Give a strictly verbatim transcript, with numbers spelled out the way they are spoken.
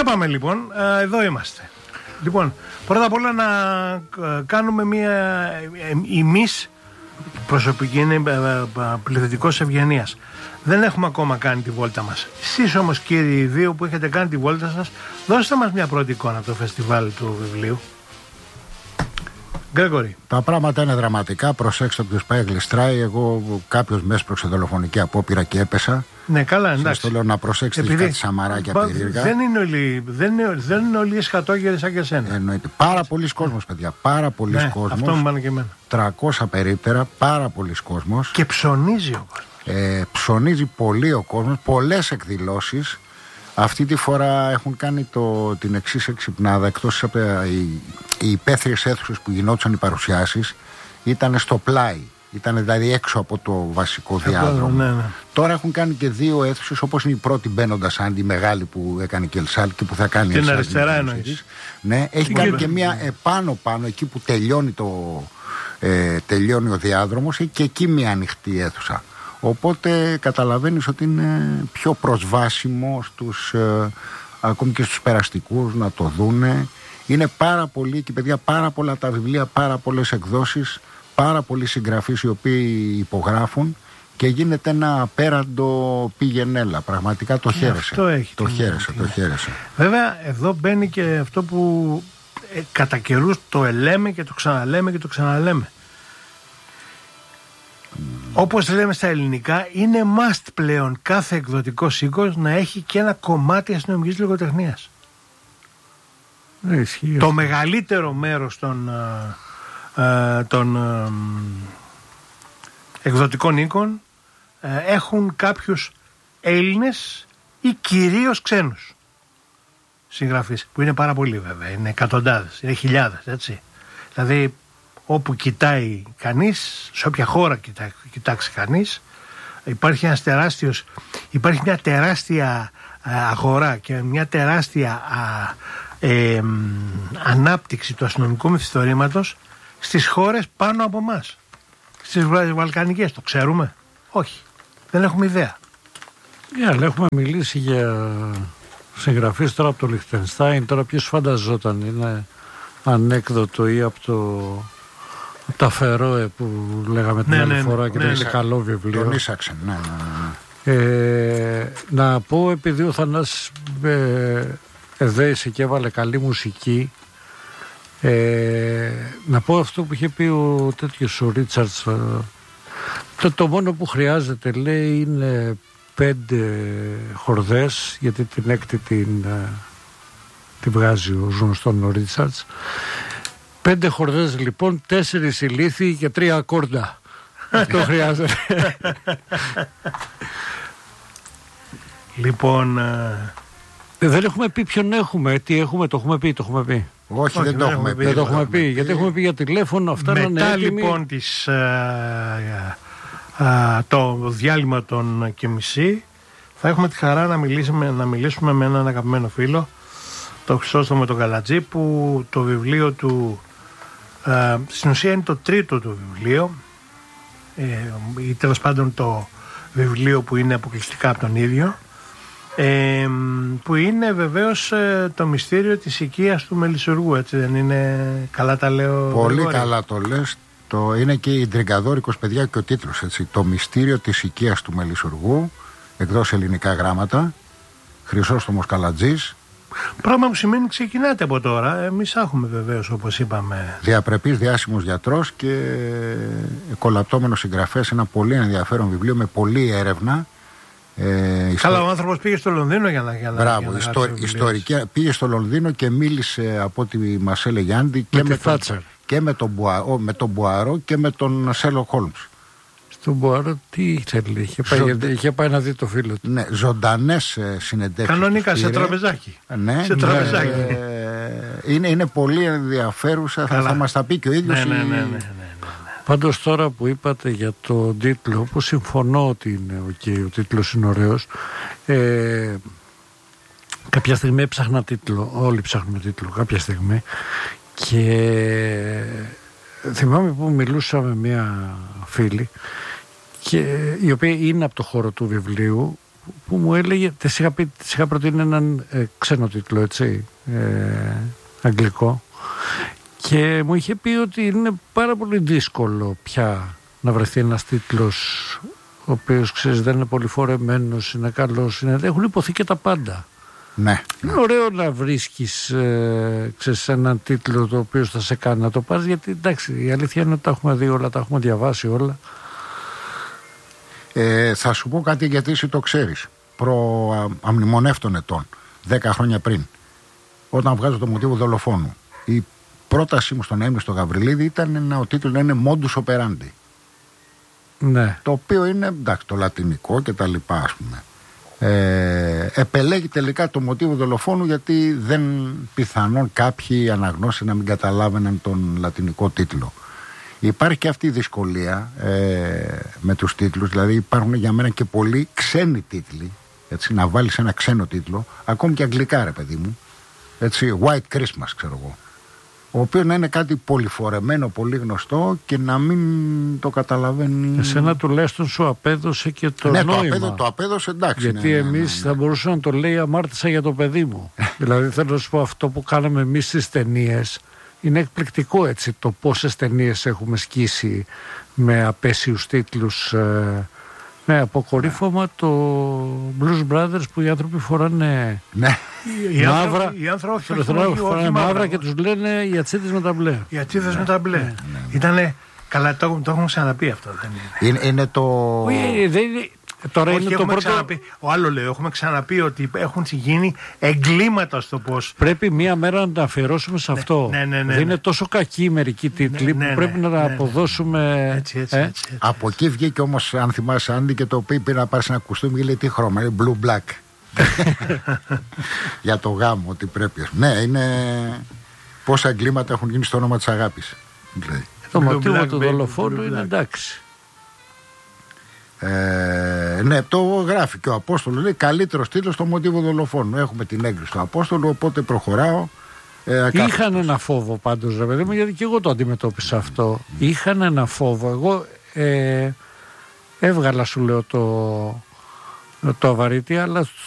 Για πάμε λοιπόν, εδώ είμαστε. Λοιπόν, πρώτα απ' όλα να κάνουμε μια ημίς προσωπική, είναι πληθυντικός ευγενίας. Δεν έχουμε ακόμα κάνει τη βόλτα μας. Εσείς όμως κύριοι δύο που έχετε κάνει τη βόλτα σας, δώστε μας μια πρώτη εικόνα από το φεστιβάλ του βιβλίου. Γκρέγκορη. Τα πράγματα είναι δραματικά. Προσέξτε ποιος πάει γλιστράει. Εγώ κάποιος με έσπρωξε δολοφονική απόπειρα και έπεσα. Ναι, καλά, εντάξει. Σας το λέω να προσέξετε. Επειδή κάτι σαμαράκια μπα, περίεργα. Δεν είναι όλοι, δεν είναι, δεν είναι όλοι εσχατόγεροι σαν και εσένα. Εννοείται. Πάρα πολλοί κόσμος, παιδιά. Πάρα πολλοί ναι, κόσμος. Αυτό μου πάνε και εμένα. τριακόσια περίπτερα. Πάρα πολλοί κόσμος. Και ψωνίζει ο κόσμος. Ε, ψωνίζει πολύ ο κόσμος. Πολλές εκδηλώσεις. Αυτή τη φορά έχουν κάνει το, την εξής εξυπνάδα. Εκτός από οι, οι υπαίθριες αίθουσες που γινόντουσαν οι παρουσιάσεις, ήταν στο πλάι. Ήταν δηλαδή έξω από το βασικό διάδρομο. Ναι, ναι. Τώρα έχουν κάνει και δύο αίθουσες, όπως είναι η πρώτη μπαίνοντας, αν τη μεγάλη που έκανε και η Ελσάλ και που θα κάνει η Ελσάλ. Την αριστερά εννοείς. Ναι, έχει κάνει και μία επάνω πάνω, εκεί που τελειώνει, το, ε, τελειώνει ο διάδρομος, έχει και εκεί μία ανοιχτή αίθουσα. Οπότε καταλαβαίνεις ότι είναι πιο προσβάσιμο στους, ε, ακόμη και στους περαστικούς να το δούνε. Είναι πάρα πολλοί και παιδιά, πάρα πολλά τα βιβλία, πάρα πολλές εκδόσεις, πάρα πολλοί συγγραφείς οι οποίοι υπογράφουν και γίνεται ένα απέραντο πήγαινέλα. Πραγματικά το χαίρεσε. Αυτό έχει. Το χαίρεσε, το χαίρεσε. Βέβαια εδώ μπαίνει και αυτό που ε, κατά καιρούς το ελέμε και το ξαναλέμε και το ξαναλέμε. Όπως λέμε στα ελληνικά, είναι must πλέον κάθε εκδοτικός οίκος να έχει και ένα κομμάτι αστυνομικής λογοτεχνίας. Ναι, ισχύει. Το μεγαλύτερο μέρος των, ε, των ε, εκδοτικών οίκων ε, έχουν κάποιους Έλληνες ή κυρίως ξένους συγγραφείς, που είναι πάρα πολλοί βέβαια, είναι εκατοντάδες, είναι χιλιάδες, έτσι. Δηλαδή όπου κοιτάει κανείς, σε όποια χώρα κοιτά, κοιτάξει κανείς, υπάρχει ένας τεράστιος, υπάρχει μια τεράστια α, αγορά και μια τεράστια α, ε, ανάπτυξη του αστυνομικού μυθιστορήματος στις χώρες πάνω από εμάς. Στις βαλκανικές, το ξέρουμε? Όχι, δεν έχουμε ιδέα. Ναι, yeah, αλλά έχουμε μιλήσει για συγγραφείς τώρα από το Λιχτενστάιν, τώρα ποιος φανταζόταν, είναι ανέκδοτο ή από το... τα Φερόε που λέγαμε την ναι, άλλη ναι, φορά και ναι, είναι ναι, καλό βιβλίο. Τον Ίσαξεν, ναι, ναι, ναι. Ε, να πω, επειδή ο Θανάσης ε, εδέησε και έβαλε καλή μουσική, ε, να πω αυτό που είχε πει ο τέτοιος ο Ρίτσαρτς, ε, το, το μόνο που χρειάζεται, λέει, είναι πέντε χορδές, γιατί την έκτη την, ε, την βγάζει ο γνωστόν ο Ρίτσαρτς. Πέντε χορδές λοιπόν, τέσσερις ηλίθιοι και τρία ακόρντα. Αυτό χρειάζεται. Λοιπόν... Ε... Δεν έχουμε πει ποιον έχουμε, τι έχουμε, το έχουμε πει, το έχουμε πει. Όχι, Όχι δεν, δεν το έχουμε πει. Δεν το έχουμε πει, πει, γιατί έχουμε πει για τηλέφωνο, αυτά μετά να είναι έτοιμοι. Λοιπόν της, α, α, το διάλειμμα των και μισή θα έχουμε τη χαρά να μιλήσουμε, να μιλήσουμε με έναν αγαπημένο φίλο, το Χρυσόστομο τον Καλατζή, που το βιβλίο του ε, στην ουσία είναι το τρίτο του βιβλίο, ε, ή τέλος πάντων το βιβλίο που είναι αποκλειστικά από τον ίδιο, ε, που είναι βεβαίως ε, το μυστήριο της οικίας του Μελισσουργού, έτσι δεν είναι? Καλά τα λέω? Πολύ γρήγορα. Καλά το λες. Το, είναι και η Ντριγκαδόρικος, παιδιά, και ο τίτλος, έτσι. Το μυστήριο της οικίας του Μελισσουργού, εκδόσει ελληνικά γράμματα, Χρυσόστομος Καλατζής. Πράγμα που σημαίνει ξεκινάτε από τώρα. Εμείς έχουμε βεβαίως, όπως είπαμε, διαπρεπής διάσημος γιατρός και κολαπτώμενος συγγραφέας. Ένα πολύ ενδιαφέρον βιβλίο με πολλή έρευνα. Ε, Καλά, ιστο... ο άνθρωπος πήγε στο Λονδίνο για να, για να, Μπράβο, για να ιστο... ιστορική... πήγε στο Λονδίνο και μίλησε, από ό,τι μας έλεγε Άντι, και, με τον... και με τον Μπουαρό, με τον Μπουαρό και με τον Σέρλοκ Χόλμς. Στον Μπουαρό τι ήθελε, είχε πάει, Ζω... είχε πάει να δει το φίλο του. Ναι, ζωντανές συνεντεύξεις. Κανονικά, σε τραπεζάκι. Ναι, σε τραπεζάκι. Ε, είναι, είναι πολύ ενδιαφέρουσα, θα, θα μας τα πει και ο ίδιος. Ναι, ναι, η... ναι, ναι, ναι. Πάντως τώρα που είπατε για το τίτλο, που συμφωνώ ότι είναι okay, ο τίτλος είναι ωραίος, ε, κάποια στιγμή έψαχνα τίτλο, όλοι ψάχνουμε τίτλο κάποια στιγμή, και θυμάμαι που μιλούσα με μια φίλη, και, η οποία είναι από το χώρο του βιβλίου, που μου έλεγε, της είχα, πει, της είχα προτείνει έναν ε, ξένο τίτλο, έτσι, ε, αγγλικό, και μου είχε πει ότι είναι πάρα πολύ δύσκολο πια να βρεθεί ένας τίτλος ο οποίος, ξέρεις, δεν είναι πολύ φορεμένος, είναι καλός, είναι, έχουν υποθεί και τα πάντα. Ναι, είναι ναι. ωραίο να βρίσκεις ε, ξέρεις, έναν τίτλο το οποίο θα σε κάνει να το πάρεις, γιατί εντάξει, η αλήθεια είναι ότι τα έχουμε δει όλα, τα έχουμε διαβάσει όλα. Ε, θα σου πω κάτι, γιατί εσύ το ξέρεις. Προ αμνημονεύτων ετών, δέκα χρόνια πριν, όταν βγάζω το μοτίβο δολοφόνου, η πρότασή μου στον Έμι στο Γαβριλίδη ήταν να ο τίτλος να είναι Modus Operandi. Ναι. Το οποίο είναι, εντάξει, το λατινικό και τα λοιπά, ας πούμε. Ε, επελέγει τελικά το μοτίβο δολοφόνου, γιατί δεν πιθανόν κάποιοι αναγνώστες να μην καταλάβαιναν τον λατινικό τίτλο. Υπάρχει και αυτή η δυσκολία ε, με τους τίτλους, δηλαδή υπάρχουν για μένα και πολλοί ξένοι τίτλοι, έτσι, να βάλεις ένα ξένο τίτλο, ακόμη και αγγλικά, ρε παιδί μου, έτσι, White Christmas, ξέρω εγώ, ο οποίος να είναι κάτι πολυφορεμένο, πολύ γνωστό και να μην το καταλαβαίνει. Εσένα τουλάχιστον σου απέδωσε και το ναι, νόημα. το, απέδω, το απέδωσε, εντάξει. Γιατί ναι, ναι, εμείς ναι, ναι. θα μπορούσαμε να το λέει αμάρτησα για το παιδί μου. Δηλαδή θέλω να σου πω, αυτό που κάναμε εμείς στις ταινίες είναι εκπληκτικό, έτσι, το πόσες ταινίες έχουμε σκίσει με απέσιους τίτλους. Ε, ναι, αποκορύφωμα το Blues Brothers που οι άνθρωποι φοράνε Ναι. Οι μαύρα, άνθρωποι, οι άνθρωποι και όχι, φοράνε όχι, όχι μαύρα, μαύρα και τους λένε οι ατσίτες με τα μπλε. Οι ατσίδες με τα μπλε. Ήτανε, καλά, το, το έχουμε ξαναπεί αυτό, δεν είναι. Είναι, είναι το. Όχι, δεν είναι. Τώρα Όχι, είναι το έχουμε πρώτο. ξαναπεί, ο άλλο λέω, έχουμε ξαναπεί ότι έχουν γίνει εγκλήματα στο πώς. Πρέπει μία μέρα να τα αφιερώσουμε σε αυτό. ναι, ναι, ναι, δεν είναι ναι. τόσο κακοί μερικοί τίτλοι Ναι, ναι, που πρέπει ναι, να τα ναι, ναι. αποδώσουμε. Έτσι, έτσι, ε? έτσι, έτσι. Από εκεί βγήκε όμως, αν θυμάσαι, Άντι, και το οποίο πήρε να πάρει ένα κουστούμι και λέει τι χρώμα, είναι blue black. Για το γάμο, ότι πρέπει. Ναι, είναι. Πόσα εγκλήματα έχουν γίνει στο όνομα της αγάπης. Δηλαδή. Το Blue μοτίβο black, του baby, δολοφόνου blue είναι black. εντάξει. Ε, ναι, το γράφει και ο Απόστολος. Λέει καλύτερος τίτλος στο μοτίβο δολοφόνου. Έχουμε την έγκριση του Απόστολου, οπότε προχωράω. Ε, Είχαν ένα φόβο πάντως, ρε παιδί μου, γιατί και εγώ το αντιμετώπισα αυτό. Είχαν ένα φόβο. Εγώ ε, έβγαλα, σου λέω, το, το αβαρίτη, αλλά